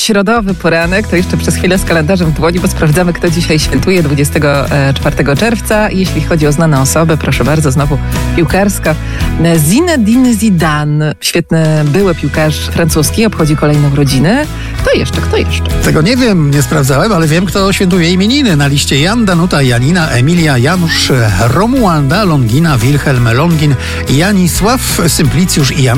środowy poranek, to jeszcze przez chwilę z kalendarzem w dłoni, bo sprawdzamy, kto dzisiaj świętuje 24 czerwca. Jeśli chodzi o znane osoby, proszę bardzo, znowu piłkarska. Zinedine Zidane, świetny były piłkarz francuski, obchodzi kolejne urodziny. Kto jeszcze? Tego nie wiem, nie sprawdzałem, ale wiem, kto świętuje imieniny. Na liście Jan, Danuta, Janina, Emilia, Janusz, Romualda, Longina, Wilhelm, Longin, Janisław, Symplicjusz i Jan